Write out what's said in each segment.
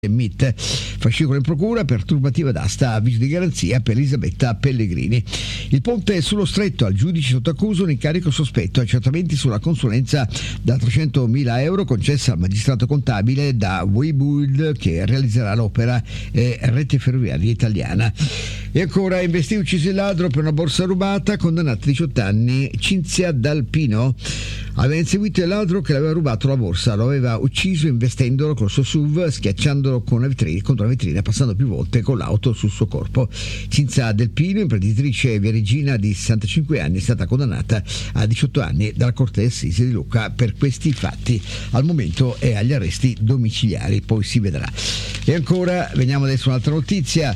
MIT, fascicolo in procura per turbativa d'asta, avviso di garanzia per Elisabetta Pellegrini. Il ponte è sullo stretto, al giudice sotto accusa un incarico sospetto, accertamenti sulla consulenza da 300.000 euro concessa al magistrato contabile da Webuild che realizzerà l'opera Rete Ferroviaria Italiana. E ancora, investito e ucciso il ladro per una borsa rubata, condannata a 18 anni, Cinzia D'Alpino. Aveva inseguito il ladro che le aveva rubato la borsa, lo aveva ucciso investendolo col suo SUV, schiacciandolo contro una vetrina, passando più volte con l'auto sul suo corpo. Cinzia D'Alpino, imprenditrice viareggina di 65 anni, è stata condannata a 18 anni dalla Corte d'Assise di Lucca per questi fatti. Al momento è agli arresti domiciliari, poi si vedrà. E ancora, veniamo adesso a un'altra notizia.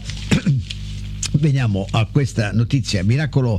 Veniamo a questa notizia, miracolo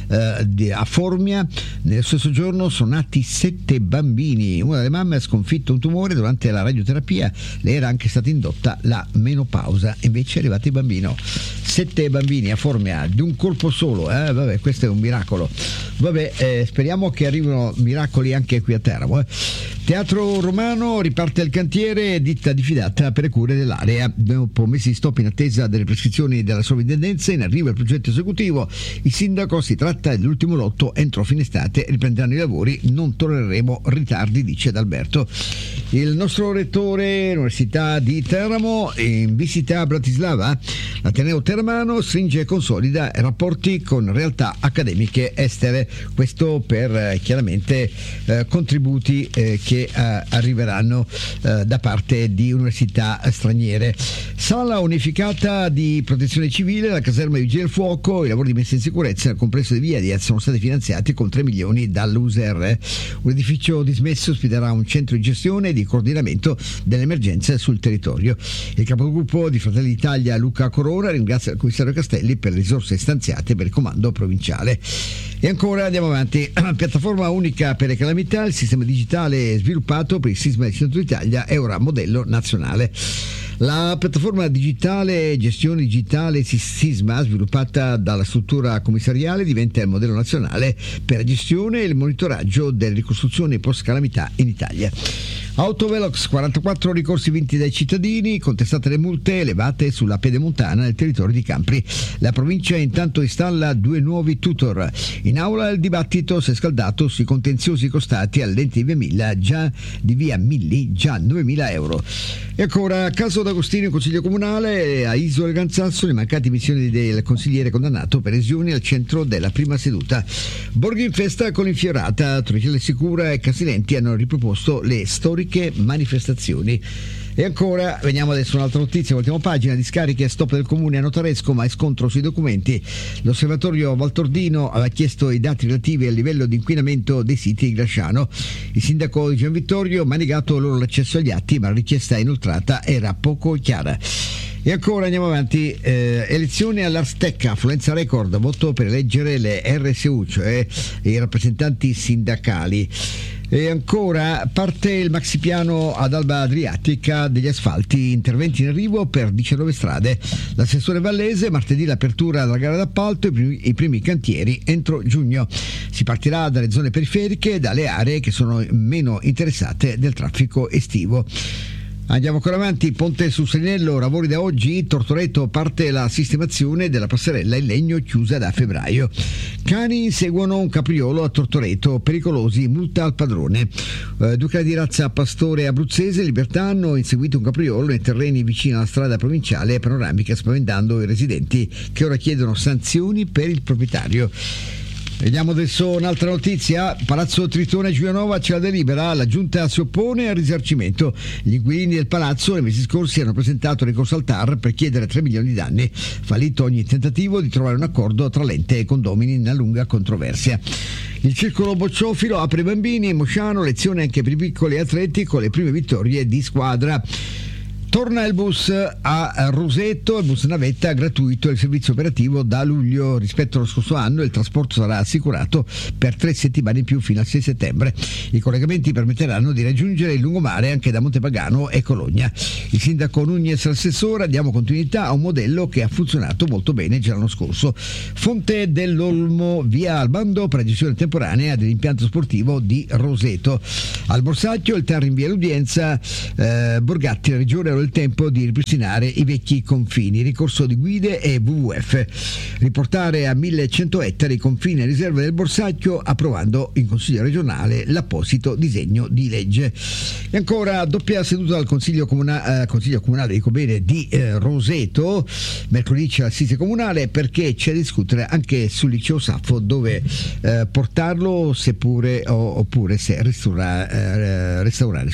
a Formia, nello stesso giorno sono nati 7 bambini, una delle mamme ha sconfitto un tumore durante la radioterapia, le era anche stata indotta la menopausa, invece è arrivato il bambino. 7 bambini a Formia di un colpo solo, vabbè, questo è un miracolo. Vabbè, speriamo che arrivino miracoli anche qui a Teramo. Teatro Romano, riparte il cantiere, ditta diffidata per le cure dell'area. Dopo mesi di stop in attesa delle prescrizioni della sovrintendenza, in arrivo il progetto esecutivo. Il sindaco, si tratta dell'ultimo lotto, entro fine estate riprenderanno i lavori, non tollereremo ritardi, dice D'Alberto. Il nostro rettore Università di Teramo in visita a Bratislava. L'Ateneo Termano stringe e consolida rapporti con realtà accademiche estere, questo per chiaramente contributi che arriveranno da parte di università straniere. Sala unificata di protezione civile, la caserma di vigili del fuoco, i lavori di messa in sicurezza nel complesso di Via Diaz sono stati finanziati con 3 milioni dall'USR. Un edificio dismesso ospiterà un centro di gestione e di coordinamento delle emergenze sul territorio. Il capogruppo di Fratelli d'Italia Luca Corona ringrazia il commissario Castelli per le risorse stanziate per il comando provinciale. E ancora andiamo avanti. Piattaforma unica per le calamità, il sistema digitale sviluppato per il sisma del centro Italia è ora modello nazionale. La piattaforma digitale gestione digitale sisma sviluppata dalla struttura commissariale diventa il modello nazionale per la gestione e il monitoraggio delle ricostruzioni post calamità in Italia. Autovelox, 44 ricorsi vinti dai cittadini, contestate le multe elevate sulla pedemontana nel territorio di Campri. La provincia intanto installa 2 nuovi tutor. In aula il dibattito si è scaldato sui contenziosi costati all'ente di via Milli, già 9.000 euro. E ancora, caso D'Agostino in Consiglio Comunale, a Isola Ganzazzo le mancate missioni del consigliere condannato per lesioni al centro della prima seduta. Borghi in festa con l'infiorata, Torricella Sicura e Casilenti hanno riproposto le storiche manifestazioni. E ancora, veniamo adesso a un'altra notizia, ultima pagina, discariche e stop del comune a Notaresco, ma è scontro sui documenti. L'osservatorio Valtordino aveva chiesto i dati relativi al livello di inquinamento dei siti di Grasciano. Il sindaco di Gian Vittorio ha negato loro l'accesso agli atti, ma la richiesta inoltrata era poco chiara. E ancora andiamo avanti, elezioni all'Arstecca, affluenza record, voto per eleggere le RSU, cioè i rappresentanti sindacali. E ancora parte il maxipiano ad Alba Adriatica degli asfalti, interventi in arrivo per 19 strade. L'assessore Vallese, martedì l'apertura della gara d'appalto e i primi cantieri entro giugno. Si partirà dalle zone periferiche e dalle aree che sono meno interessate del traffico estivo. Andiamo ancora avanti, Ponte sul Selinello, lavori da oggi, Tortoreto parte la sistemazione della passerella in legno chiusa da febbraio. Cani inseguono un capriolo a Tortoreto, pericolosi, multa al padrone. Due cani di razza pastore abruzzese Libertà hanno inseguito un capriolo nei terreni vicino alla strada provinciale panoramica, spaventando i residenti che ora chiedono sanzioni per il proprietario. Vediamo adesso un'altra notizia. Palazzo Tritone Giulianova c'è la delibera, la giunta si oppone al risarcimento. Gli inquilini del palazzo nei mesi scorsi hanno presentato ricorso al TAR per chiedere 3 milioni di danni. Fallito ogni tentativo di trovare un accordo tra l'ente e i condomini in una lunga controversia. Il circolo bocciofilo apre i bambini, Mosciano, lezione anche per i piccoli atleti con le prime vittorie di squadra. Torna il bus a Roseto, il bus navetta gratuito, il servizio operativo da luglio. Rispetto allo scorso anno il trasporto sarà assicurato per 3 settimane in più fino al 6 settembre. I collegamenti permetteranno di raggiungere il lungomare anche da Montepagano e Cologna. Il sindaco Nunez e l'assessore diamo continuità a un modello che ha funzionato molto bene già l'anno scorso. Fonte dell'Olmo, via al bando per la gestione temporanea dell'impianto sportivo di Roseto. Al Borsacchio il TAR rinvia l'udienza, Borgatti, la regione il tempo di ripristinare i vecchi confini, ricorso di guide e WWF, riportare a 1100 ettari i confini e riserve del Borsacchio, approvando in Consiglio regionale l'apposito disegno di legge. E ancora doppia seduta al Consiglio comunale dico bene, di Roseto. Mercoledì c'è l'assise comunale perché c'è da discutere anche sul liceo Saffo, dove portarlo oppure se restaurare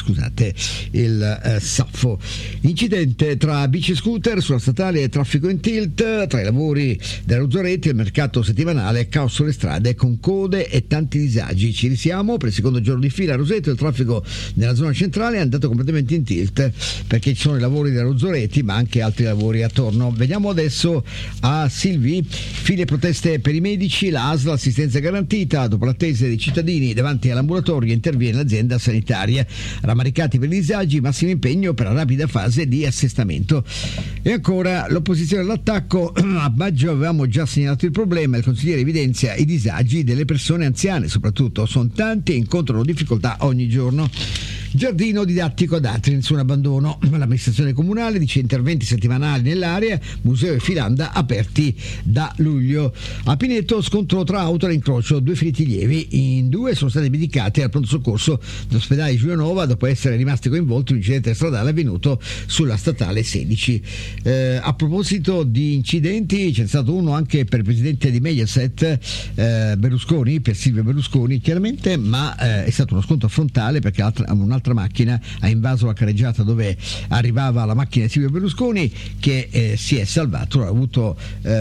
il Saffo. Incidente tra bici e scooter sulla statale e traffico in tilt, tra i lavori della Ruzzoretti e il mercato settimanale, caos sulle strade con code e tanti disagi. Ci risiamo per il secondo giorno di fila a Roseto, il traffico nella zona centrale è andato completamente in tilt perché ci sono i lavori della Ruzzoretti ma anche altri lavori attorno. Vediamo adesso a Silvi. Fine proteste per i medici, la ASL assistenza garantita, dopo l'attesa dei cittadini davanti all'ambulatorio interviene l'azienda sanitaria, rammaricati per i disagi, massimo impegno per la rapida fase di assestamento. E ancora l'opposizione all'attacco. A maggio avevamo già segnalato il problema, il consigliere evidenzia i disagi delle persone anziane, soprattutto sono tanti e incontrano difficoltà ogni giorno. Giardino didattico ad Atri, nessun abbandono. L'amministrazione comunale dice interventi settimanali nell'area, museo e filanda aperti da luglio. A Pineto scontro tra auto e incrocio, 2 feriti lievi, in 2 sono stati medicati al pronto soccorso dell'ospedale Giulianova dopo essere rimasti coinvolti in un incidente stradale avvenuto sulla statale 16. A proposito di incidenti, c'è stato uno anche per il presidente di Mediaset, Berlusconi, per Silvio Berlusconi chiaramente, ma è stato uno scontro frontale perché un'altra macchina ha invaso la carreggiata dove arrivava la macchina di Silvio Berlusconi, che si è salvato, non ha avuto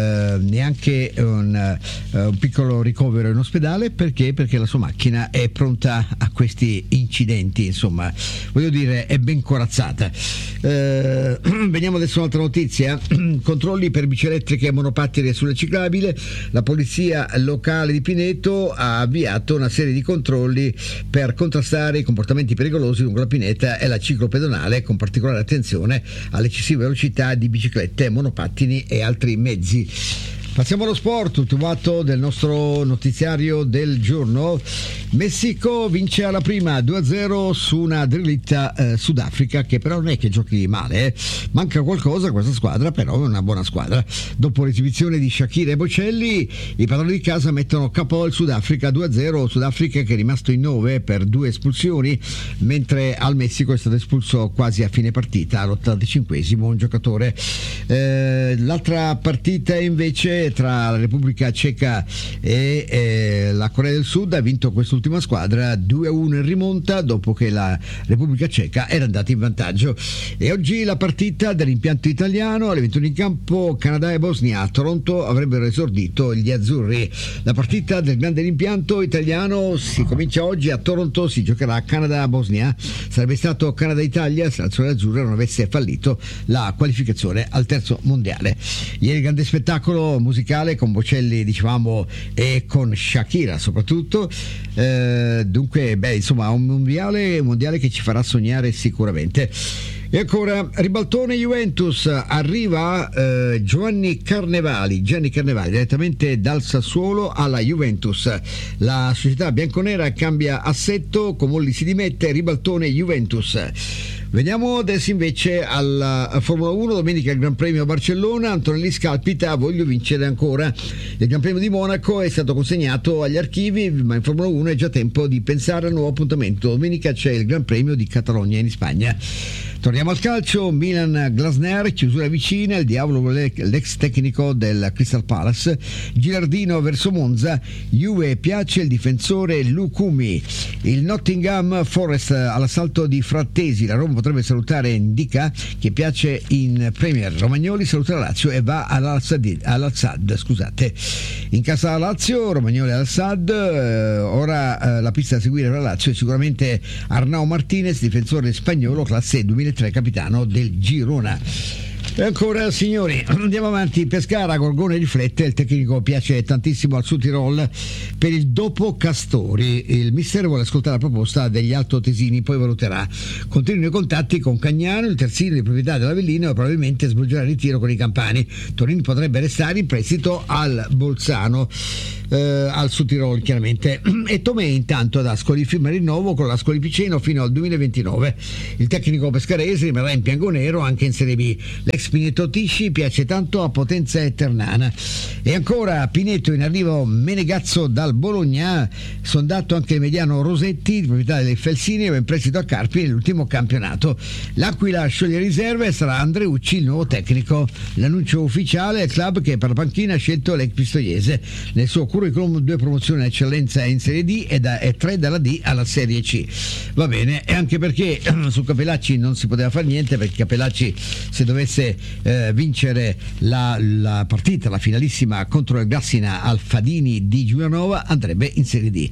neanche un piccolo ricovero in ospedale perché la sua macchina è pronta a questi incidenti, insomma, voglio dire, è ben corazzata. Veniamo adesso a un'altra notizia. Controlli per bici elettriche e monopattini sulle ciclabili. La polizia locale di Pineto ha avviato una serie di controlli per contrastare i comportamenti pericolosi lungo la pineta e la ciclopedonale, con particolare attenzione all'eccessiva velocità di biciclette, monopattini e altri mezzi. Passiamo allo sport, ultimo atto del nostro notiziario del giorno. Messico vince alla prima 2-0 su una drillita Sudafrica, che però non è che giochi male, manca qualcosa a questa squadra, però è una buona squadra. Dopo l'esibizione di Shakira e Bocelli, i padroni di casa mettono capo al Sudafrica 2-0, Sudafrica che è rimasto in 9 per 2 espulsioni, mentre al Messico è stato espulso quasi a fine partita, all'85esimo un giocatore. L'altra partita invece tra la Repubblica Ceca e la Corea del Sud, ha vinto quest'ultima squadra 2-1 in rimonta dopo che la Repubblica Ceca era andata in vantaggio. E oggi la partita dell'impianto italiano, alle 21 in campo Canada e Bosnia. A Toronto avrebbero esordito gli azzurri. La partita del grande impianto italiano si comincia oggi a Toronto, si giocherà a Canada-Bosnia. Sarebbe stato Canada-Italia se l'azione azzurra non avesse fallito la qualificazione al terzo mondiale. Ieri grande spettacolo musicale con Bocelli, dicevamo, e con Shakira soprattutto. Dunque, insomma, un mondiale che ci farà sognare sicuramente. E ancora ribaltone Juventus, arriva Gianni Carnevali direttamente dal Sassuolo alla Juventus. La società bianconera cambia assetto, Comolli si dimette, ribaltone Juventus. Veniamo adesso invece alla Formula 1, domenica il Gran Premio a Barcellona, Antonelli scalpita, voglio vincere ancora. Il Gran Premio di Monaco è stato consegnato agli archivi, ma in Formula 1 è già tempo di pensare al nuovo appuntamento. Domenica c'è il Gran Premio di Catalogna in Spagna. Torniamo al calcio, Milan-Glasner, chiusura vicina, il diavolo l'ex tecnico del Crystal Palace, Gilardino verso Monza, Juve piace il difensore Lucumi, il Nottingham Forest all'assalto di Frattesi, la Roma potrebbe salutare Indica che piace in Premier, Romagnoli saluta la Lazio e va all'Al-Sadd, scusate. In casa la Lazio, Romagnoli all'Al-Sadd, ora la pista da seguire per la Lazio è sicuramente Arnau Martinez, difensore spagnolo, classe 2003, capitano del Girona. E ancora signori, andiamo avanti. Pescara, Gorgone riflette, il tecnico piace tantissimo al Südtirol per il dopo Castori, il mister vuole ascoltare la proposta degli altoatesini, poi valuterà. Continuano i contatti con Cagnano, il terzino di proprietà dell'Avellino, e probabilmente svolgerà il ritiro con i campani. Torini potrebbe restare in prestito al Bolzano, al Südtirol chiaramente. E Tomè intanto ad Ascoli firma il rinnovo con l'Ascoli Piceno fino al 2029. Il tecnico pescarese rimarrà in bianconero anche in Serie B. L'ex Pineto Tisci piace tanto a Potenza e Ternana. E ancora Pineto in arrivo Menegazzo dal Bologna, sondato anche il mediano Rosetti di proprietà dei Felsini, va in prestito a Carpi nell'ultimo campionato. L'Aquila scioglie riserve e sarà Andreucci il nuovo tecnico. L'annuncio ufficiale è il club che per la panchina ha scelto l'ex pistoiese. Nel suo curriculum 2 promozioni in eccellenza in Serie D e 3 dalla D alla Serie C. Va bene, e anche perché su Capellacci non si poteva fare niente, perché Capellacci, se dovesse vincere la partita, la finalissima contro il Grassina al Fadini di Giulianova, andrebbe in Serie D.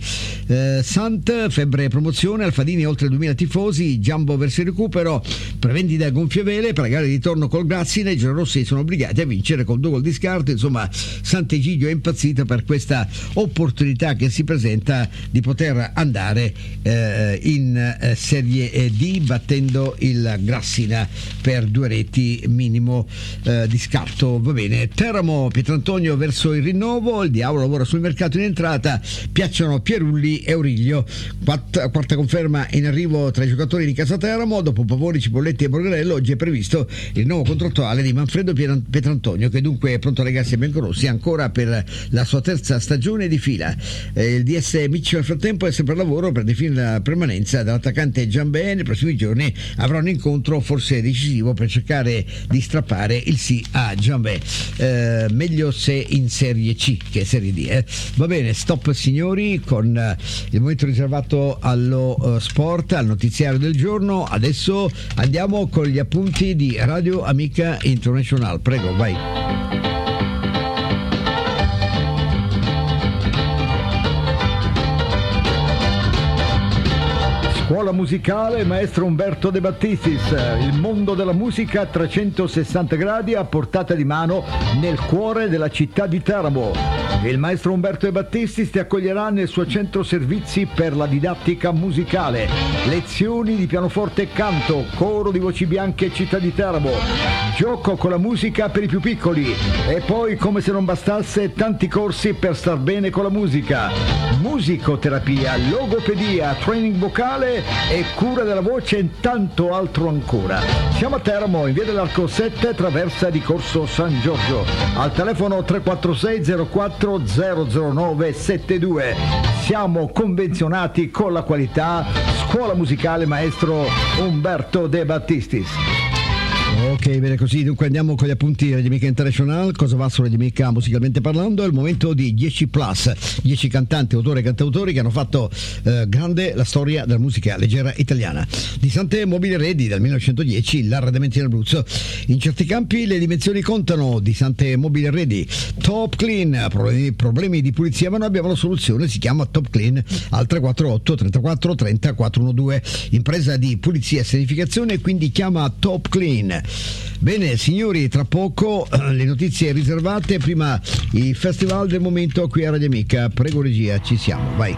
Sant, febbre promozione, al Fadini oltre 2000 tifosi, Giambo verso il recupero, prevendita a gonfie vele per la gara di ritorno col Grassina, i giallorossi sono obbligati a vincere con 2 gol di scarto. Insomma, Sant'Egidio è impazzito per questa opportunità che si presenta di poter andare in Serie D battendo il Grassina per 2 reti minimo di scarto. Va bene. Teramo, Pietrantonio verso il rinnovo, il Diavolo lavora sul mercato in entrata, piacciono Pierulli e Auriglio. Quarta conferma in arrivo tra i giocatori di Casa Teramo, dopo Pavoni, Cipolletti e Borgarello oggi è previsto il nuovo contrattuale di Manfredo Pietrantonio, che dunque è pronto a legarsi ai biancorossi ancora per la sua terza stagione di fila. Il DS Miccio nel frattempo è sempre al lavoro per definire la permanenza dell'attaccante Giambè. Nei prossimi giorni avrà un incontro forse decisivo per cercare di strappare il sì a Giambè. Meglio se in Serie C che Serie D. Va bene, stop signori con il momento riservato allo sport, al notiziario del giorno. Adesso andiamo con gli appunti di Radio Amica International. Prego, vai. Scuola musicale Maestro Umberto De Battistis, il mondo della musica a 360 gradi a portata di mano nel cuore della città di Teramo. Il maestro Umberto De Battistis ti accoglierà nel suo centro servizi per la didattica musicale, lezioni di pianoforte e canto, coro di voci bianche città di Teramo, gioco con la musica per i più piccoli e poi, come se non bastasse, tanti corsi per star bene con la musica, musicoterapia, logopedia, training vocale e cura della voce e tanto altro ancora. Siamo a Teramo, in via dell'Arco 7, traversa di Corso San Giorgio, al telefono 346 04 009 72. Siamo convenzionati con la qualità. Scuola musicale Maestro Umberto De Battistis. Ok, bene così, dunque andiamo con gli appunti di Radio Amica International. Cosa va su Radio Amica musicalmente parlando? È il momento di 10 plus, 10 cantanti, autori e cantautori che hanno fatto grande la storia della musica leggera italiana. Di Sante Mobile Ready dal 1910, l'arredamento in Abruzzo. In certi campi le dimensioni contano. Di Sante Mobile Ready. Top Clean, problemi di pulizia ma noi abbiamo la soluzione, si chiama Top Clean, al 348 34 30 412. Impresa di pulizia e sanificazione, quindi chiama Top Clean. Bene signori, tra poco le notizie riservate, prima il festival del momento qui a Radio Amica. Prego regia, ci siamo, vai.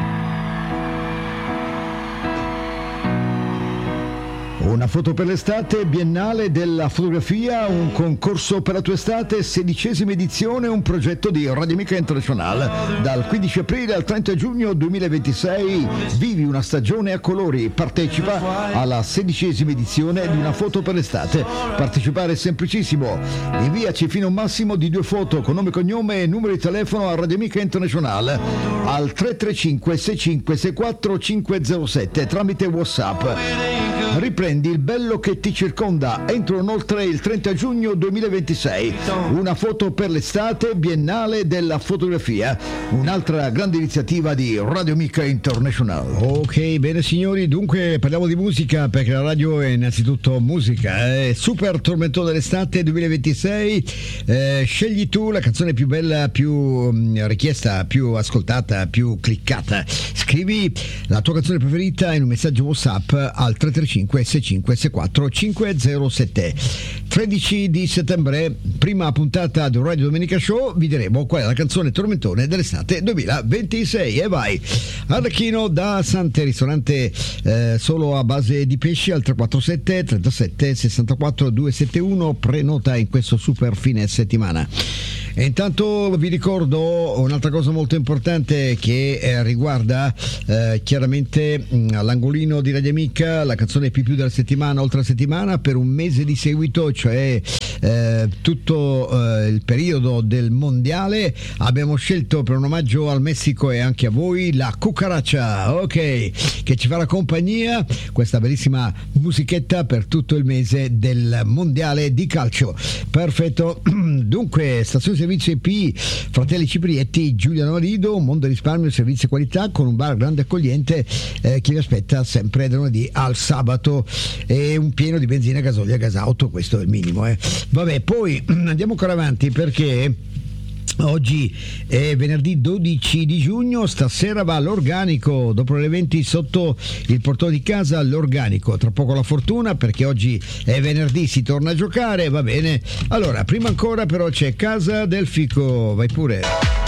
Una foto per l'estate, Biennale della fotografia, un concorso per la tua estate, 16ª edizione, un progetto di Radio Amica International. Dal 15 aprile al 30 giugno 2026 vivi una stagione a colori, partecipa alla 16ª edizione di Una foto per l'estate. Partecipare è semplicissimo, inviaci fino a un massimo di 2 foto con nome, cognome e numero di telefono a Radio Amica International al 335 65 64 507 tramite WhatsApp. Riprendi il bello che ti circonda entro o inoltre il 30 giugno 2026. Una foto per l'estate, Biennale della fotografia, un'altra grande iniziativa di Radio Amica International. Ok, bene signori, dunque parliamo di musica perché la radio è innanzitutto musica. Super tormentone dell'estate 2026, scegli tu la canzone più bella, più richiesta, più ascoltata, più cliccata. Scrivi la tua canzone preferita in un messaggio WhatsApp al 335 35 65 64 507. 13 di settembre, prima puntata del Radio Domenica Show, vi diremo qual è la canzone tormentone dell'estate 2026. E vai! Arlecchino da Sante, ristorante solo a base di pesci, al 347 37 64 271, prenota in questo super fine settimana. E intanto vi ricordo un'altra cosa molto importante che riguarda chiaramente all'angolino di Radio Amica, la canzone più della settimana, oltre la settimana, per un mese di seguito, cioè tutto il periodo del mondiale. Abbiamo scelto per un omaggio al Messico e anche a voi la Cucaraccia, ok, che ci farà compagnia, questa bellissima musichetta per tutto il mese del mondiale di calcio. Perfetto. Dunque, stazione servizio IP Fratelli Ciprietti, Giuliano Marido, Mondo Risparmio, servizi e qualità, con un bar grande accogliente che vi aspetta sempre da lunedì al sabato, e un pieno di benzina, gasolio e gasauto, questo è il minimo. Vabbè, poi andiamo ancora avanti, perché oggi è venerdì 12 di giugno, stasera va l'organico, dopo le 20 sotto il portone di casa l'organico, tra poco la fortuna, perché oggi è venerdì, si torna a giocare, va bene. Allora, prima ancora però c'è Casa del Fico, vai pure.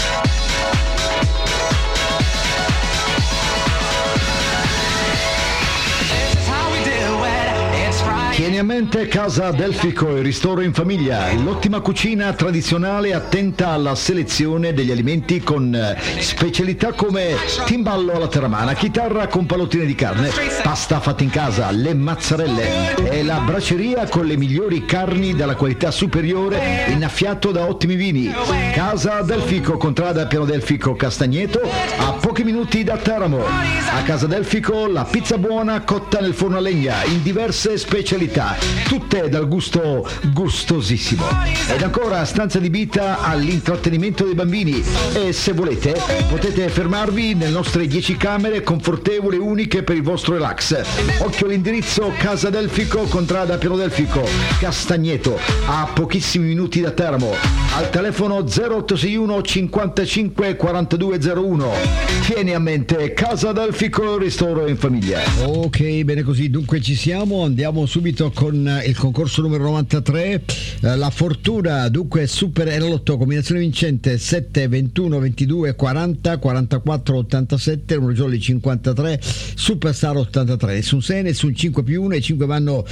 Tieni a mente Casa del Fico, il ristoro in famiglia, l'ottima cucina tradizionale attenta alla selezione degli alimenti con specialità come timballo alla terramana, chitarra con pallottine di carne, pasta fatta in casa, le mazzarelle e la braceria con le migliori carni dalla qualità superiore, innaffiato da ottimi vini. Casa del Fico, contrada Piano del Fico Castagneto, a pochi minuti da Teramo. A Casa del Fico la pizza buona cotta nel forno a legna in diverse specialità, tutte dal gusto gustosissimo. Ed ancora stanza adibita all'intrattenimento dei bambini, e se volete potete fermarvi nelle nostre 10 camere confortevoli e uniche per il vostro relax. Occhio all'indirizzo: Casa del Fico, contrada Piano del Fico Castagneto, a pochissimi minuti da Teramo, al telefono 0861 55 4201. Tieni a mente Casa del Fico, ristoro in famiglia. Ok, bene così, dunque ci siamo, andiamo subito con il concorso numero 93, la fortuna. Dunque Super Enalotto, combinazione vincente 7 21 22 40 44 87, numero jolly 53, Superstar 83, nessun 6, nessun 5 più 1, e 5 vanno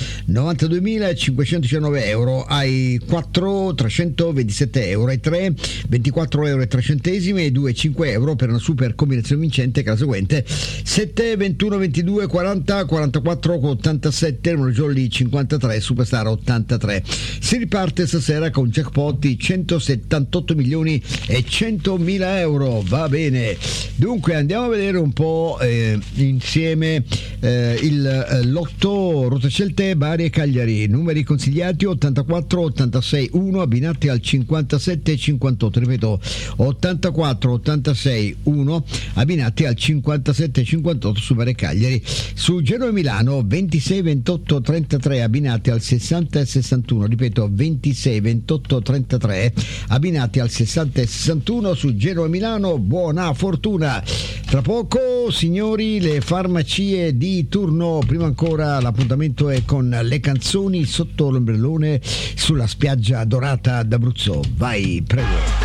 92.519 euro, ai 4 327 euro, ai 3 24 euro e 3 centesimi, e 2 5 euro per una super combinazione vincente, che è la seguente: 7 21 22 40 44 87, numero jolly 53, Superstar 83. Si riparte stasera con jackpot di 178 milioni e 100 mila euro, va bene. Dunque andiamo a vedere un po' insieme il lotto Rotoscelte Bari e Cagliari, numeri consigliati 84 86 1, abbinati al 57 58, ripeto 84 86 1, abbinati al 57 58 su Bari e Cagliari. Su Genoa e Milano 26 28 33, abbinati al 60 e 61, ripeto 26 28 33, abbinati al 60 e 61 su Genoa e Milano. Buona fortuna. Tra poco, signori, le farmacie di turno. Prima ancora l'appuntamento è con le canzoni sotto l'ombrellone sulla spiaggia dorata d'Abruzzo. Vai, prego.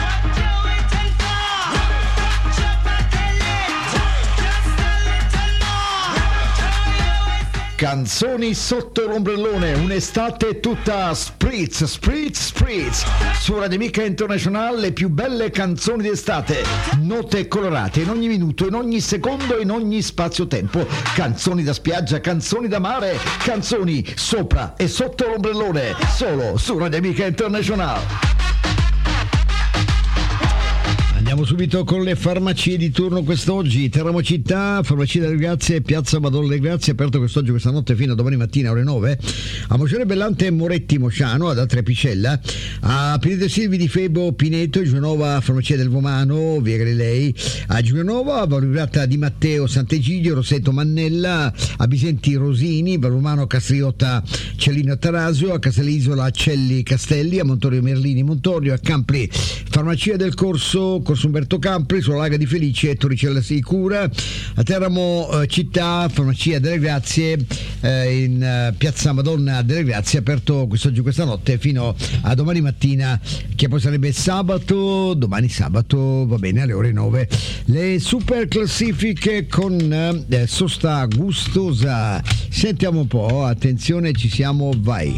Canzoni sotto l'ombrellone, un'estate tutta spritz, spritz, spritz. Su Radio Amica International le più belle canzoni d'estate, note colorate in ogni minuto, in ogni secondo, in ogni spazio-tempo. Canzoni da spiaggia, canzoni da mare, canzoni sopra e sotto l'ombrellone, solo su Radio Amica International. Andiamo subito con le farmacie di turno quest'oggi. Teramo Città, Farmacia delle Grazie, Piazza Madonna delle Grazie, aperto quest'oggi, questa notte fino a domani mattina ore 9. A Mocione Bellante Moretti Mociano, ad Altre Picella, a Pineto Silvi di Febo Pineto, Giulianova Farmacia del Vomano, via Galilei, a Giulianova, Valurata di Matteo Sant'Egidio, Roseto Mannella, a Bisenti Rosini, Valumano Castriotta Cellino Tarasio, a Casalisola Celli Castelli, a Montorio Merlini Montorio, a Campli Farmacia del Corso corso Umberto Campri, sulla Laga di Felice, Torricella Sicura, a Teramo città, farmacia delle Grazie, in piazza Madonna delle Grazie, aperto quest'oggi, questa notte, fino a domani mattina, che poi sarebbe sabato, domani sabato, va bene, alle ore 9. Le super classifiche con sosta gustosa. Sentiamo un po', attenzione, ci siamo, vai.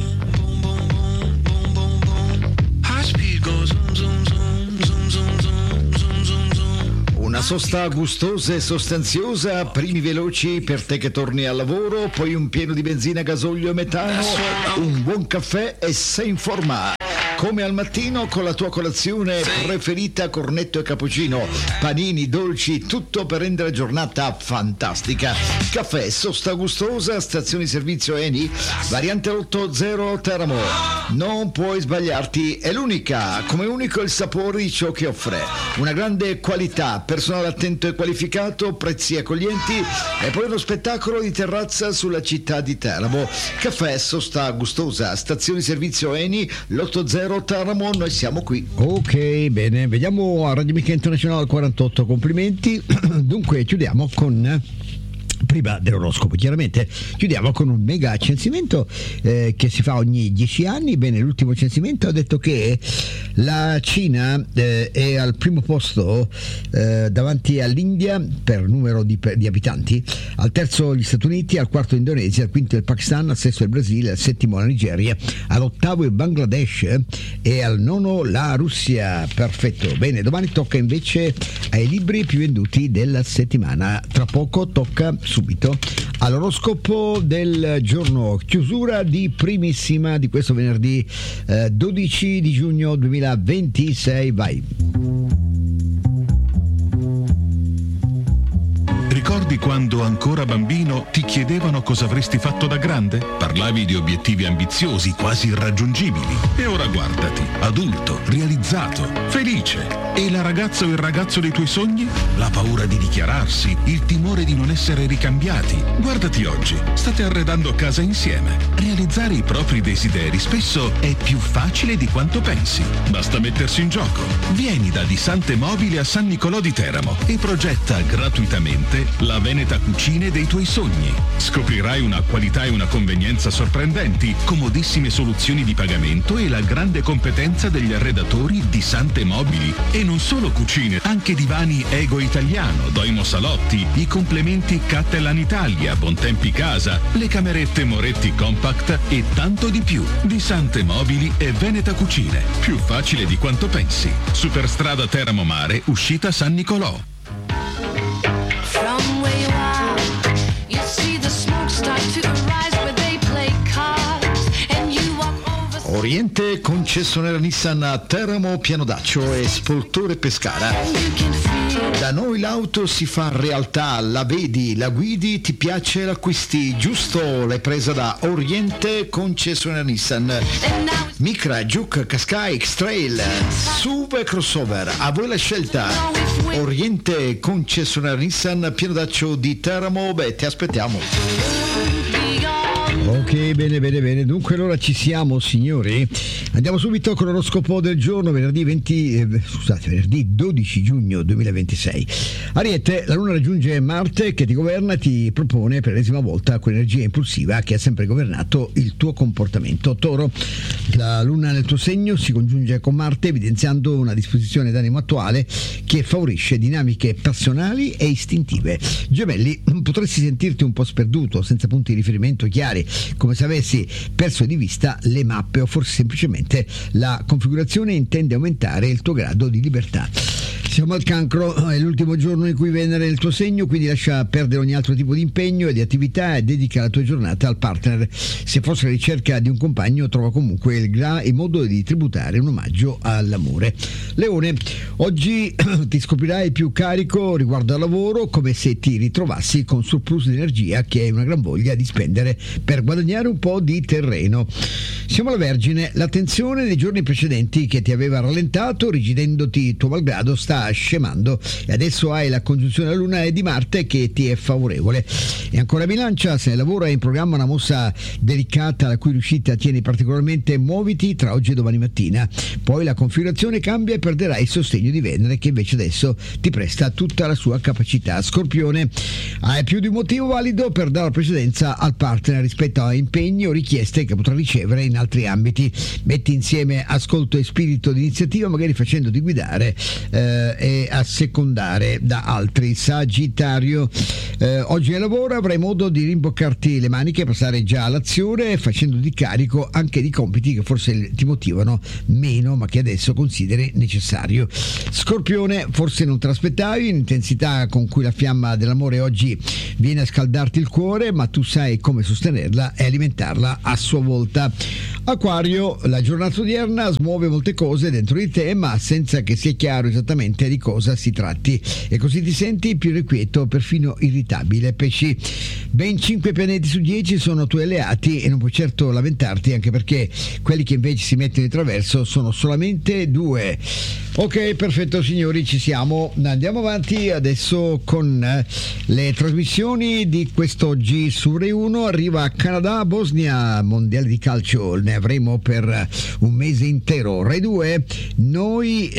Una sosta gustosa e sostanziosa, primi veloci per te che torni al lavoro, poi un pieno di benzina, gasolio e metano, un buon caffè e sei in forma. Come al mattino con la tua colazione preferita, cornetto e cappuccino, panini, dolci, tutto per rendere la giornata fantastica. Caffè, sosta gustosa, stazione di servizio Eni, variante 80 Teramo. Non puoi sbagliarti, è l'unica, come unico il sapore di ciò che offre. Una grande qualità, personale attento e qualificato, prezzi accoglienti e poi uno spettacolo di terrazza sulla città di Teramo. Caffè, sosta gustosa, stazione di servizio Eni, l'80 Teramo, noi siamo qui. Ok, bene, vediamo a Radio Mica Internazionale 48, complimenti. Dunque chiudiamo con, prima dell'oroscopo chiaramente, chiudiamo con un mega censimento che si fa ogni 10 anni. Bene, l'ultimo censimento ha detto che la Cina è al primo posto davanti all'India per numero di abitanti, al terzo gli Stati Uniti, al quarto l'Indonesia, al quinto il Pakistan, al sesto il Brasile, al settimo la Nigeria, all'ottavo il Bangladesh e al nono la Russia. Perfetto, bene, domani tocca invece ai libri più venduti della settimana. Tra poco tocca subito all'oroscopo del giorno, chiusura di primissima di questo venerdì 12 di giugno 2026, vai. Ricordi quando ancora bambino ti chiedevano cosa avresti fatto da grande? Parlavi di obiettivi ambiziosi, quasi irraggiungibili. E ora guardati, adulto, realizzato, felice. E la ragazza o il ragazzo dei tuoi sogni? La paura di dichiararsi, il timore di non essere ricambiati. Guardati oggi, state arredando casa insieme. Realizzare i propri desideri spesso è più facile di quanto pensi. Basta mettersi in gioco. Vieni da Di Sante Mobili a San Nicolò di Teramo e progetta gratuitamente la Veneta Cucine dei tuoi sogni. Scoprirai una qualità e una convenienza sorprendenti, comodissime soluzioni di pagamento e la grande competenza degli arredatori Di Sante Mobili. E non solo cucine, anche divani Ego Italiano, Doimo Salotti, i complementi Cattelan Italia, Bontempi Casa, le camerette Moretti Compact e tanto di più. Di Sante Mobili e Veneta Cucine. Più facile di quanto pensi. Superstrada Teramo Mare, uscita San Nicolò. Oriente, concessionaria Nissan a Teramo, Pianodaccio e Spoltore Pescara. Da noi l'auto si fa realtà, la vedi, la guidi, ti piace, l'acquisti, giusto? L'hai presa da Oriente, concessionaria Nissan. Micra, Juke, Qashqai, X-Trail, SUV e crossover, a voi la scelta. Oriente, concessionaria Nissan, Pianodaccio di Teramo, beh, ti aspettiamo. Ok, bene, dunque allora ci siamo, signori. Andiamo subito con l'oroscopo del giorno, venerdì 12 giugno 2026. Ariete, la luna raggiunge Marte che ti governa e ti propone per l'ennesima volta quell'energia impulsiva che ha sempre governato il tuo comportamento. Toro, la luna nel tuo segno si congiunge con Marte evidenziando una disposizione d'animo attuale che favorisce dinamiche passionali e istintive. Gemelli, potresti sentirti un po' sperduto, senza punti di riferimento chiari, come se avessi perso di vista le mappe o forse semplicemente la configurazione intende aumentare il tuo grado di libertà. Siamo al Cancro, è l'ultimo giorno in cui Venere è nel tuo segno, quindi lascia perdere ogni altro tipo di impegno e di attività e dedica la tua giornata al partner. Se fosse la ricerca di un compagno, trova comunque il modo di tributare un omaggio all'amore. Leone, oggi ti scoprirai più carico riguardo al lavoro, come se ti ritrovassi con surplus di energia che hai una gran voglia di spendere per guadagnare un po' di terreno. Siamo alla Vergine, la tensione dei giorni precedenti che ti aveva rallentato, rigidendoti tuo malgrado, sta sta scemando e adesso hai la congiunzione alla Luna e di Marte che ti è favorevole. E ancora Bilancia, se nel lavoro è in programma una mossa delicata la cui riuscita tieni particolarmente, muoviti tra oggi e domani mattina. Poi la configurazione cambia e perderai il sostegno di Venere che invece adesso ti presta tutta la sua capacità. Scorpione, hai più di un motivo valido per dare la precedenza al partner rispetto a impegni o richieste che potrà ricevere in altri ambiti. Metti insieme ascolto e spirito di iniziativa, magari facendoti guidare e assecondare da altri. Sagittario, oggi nel lavoro avrai modo di rimboccarti le maniche e passare già all'azione, facendoti carico anche di compiti che forse ti motivano meno ma che adesso consideri necessario. Scorpione, forse non te l'aspettavi l'intensità con cui la fiamma dell'amore oggi viene a scaldarti il cuore, ma tu sai come sostenerla e alimentarla a sua volta. Acquario, la giornata odierna smuove molte cose dentro di te, ma senza che sia chiaro esattamente di cosa si tratti, e così ti senti più irrequieto, perfino irritabile. Pesci, ben 5 pianeti su 10 sono tuoi alleati e non puoi certo lamentarti, anche perché quelli che invece si mettono di traverso sono solamente 2. Ok, perfetto signori, ci siamo. Andiamo avanti adesso con le trasmissioni di quest'oggi. Su Rai 1 arriva Canada-Bosnia, mondiale di calcio, ne avremo per un mese intero. Rai 2, noi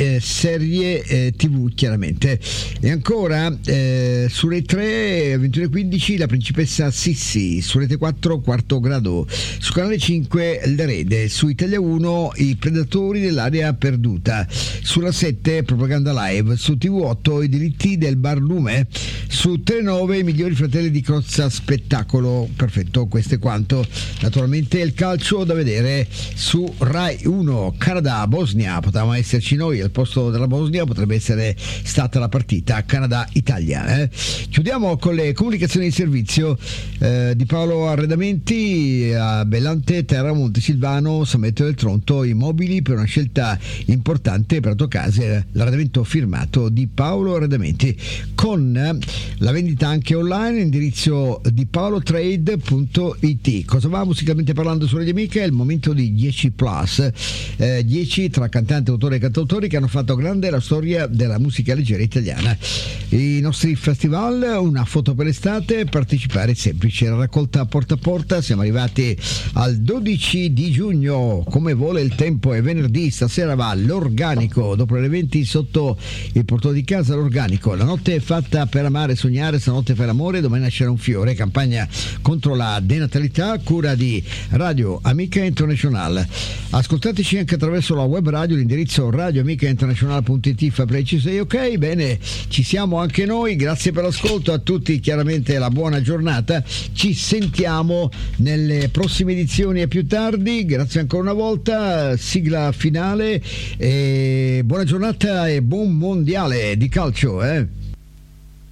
serie TV chiaramente. E ancora su Rai 3 21:15 la principessa Sissi, su Rete 4 Quarto Grado, su Canale 5 l'erede, su Italia 1 i predatori dell'area perduta, sulla 7 propaganda live, su TV8 i diritti del barlume, su Telenove i migliori fratelli di Crozza spettacolo. Perfetto, questo è quanto. Naturalmente il calcio da vedere su Rai 1. Canada-Bosnia, potevamo esserci noi al posto della Bosnia, potrebbe essere stata la partita Canada-Italia. Chiudiamo con le comunicazioni di servizio di Paolo Arredamenti a Bellante, Terra, Montesilvano, San Benedetto del Tronto, immobili per una scelta importante per la tua casa, l'arredamento firmato di Paolo Arredamenti, con la vendita anche online, indirizzo di paolotrade.it. Cosa va musicalmente parlando su Radio Amica? È il momento di 10 plus, 10 tra cantanti, autori e cantautori che hanno fatto grande la storia della musica leggera italiana. I nostri festival, una foto per l'estate, partecipare è semplice, la raccolta porta a porta, siamo arrivati al 12 di giugno, come vuole il tempo, è venerdì, stasera va l'Organico, dopo le 20 sotto il portone di casa l'Organico, la notte è fatta per amare e sognare, stanotte fai l'amore, domani nascerà un fiore, campagna contro la denatalità, cura di Radio Amica International. Ascoltateci anche attraverso la web radio, l'indirizzo radioamicainternazionale.it, Fabrici 6, ok, bene, ci siamo anche noi, grazie per l'ascolto a tutti, chiaramente la buona giornata, ci sentiamo nelle prossime edizioni e più tardi, grazie ancora una volta, sigla finale e buona giornata e buon mondiale di calcio.